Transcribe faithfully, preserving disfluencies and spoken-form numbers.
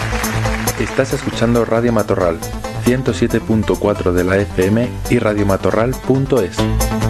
Estás escuchando Radio Matorral, ciento siete punto cuatro de la F M y radiomatorral punto es.